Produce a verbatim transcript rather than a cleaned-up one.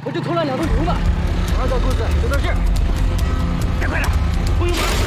我这偷了两头牛呢。 二道兔子，有点事。再快点，不用了。